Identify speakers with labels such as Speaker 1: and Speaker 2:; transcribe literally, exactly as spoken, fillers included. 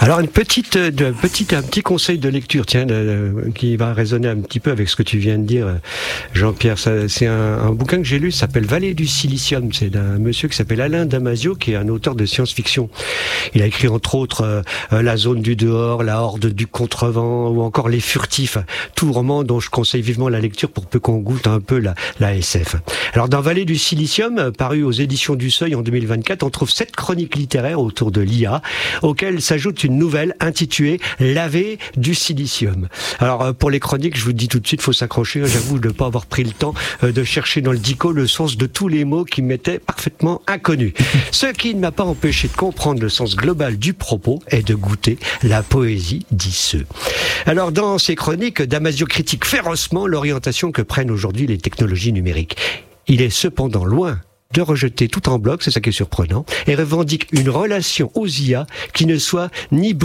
Speaker 1: Alors une petite, de, petite, un petit conseil de lecture, tiens, de, de, qui va résonner un petit peu avec ce que tu viens de dire, Jean-Pierre. Ça, c'est un, un bouquin que j'ai lu, ça s'appelle Vallée du Silicium. C'est d'un monsieur qui s'appelle Alain Damasio, qui est un auteur de science-fiction. Il a écrit entre autres euh, La Zone du Dehors, La Horde du Contrevent, ou encore Les Furtifs. Tout roman dont je conseille vivement la lecture pour peu qu'on goûte un peu la, la S F. Alors dans Vallée du Silicium, paru aux éditions du Seuil en deux mille vingt-quatre, on trouve sept chroniques littéraires autour de l'I A, auxquelles s'ajoute une nouvelle intitulée Laver du silicium. Alors pour les chroniques, je vous dis tout de suite, faut s'accrocher. J'avoue de ne pas avoir pris le temps de chercher dans le dico le sens de tous les mots qui m'étaient parfaitement inconnus. Ce qui ne m'a pas empêché de comprendre le sens global du propos et de goûter la poésie d'Isseux. Alors dans ces chroniques, Damasio critique férocement l'orientation que prennent aujourd'hui les technologies numériques. Il est cependant loin de rejeter tout en bloc, c'est ça qui est surprenant, et revendique une relation aux I A qui ne soit ni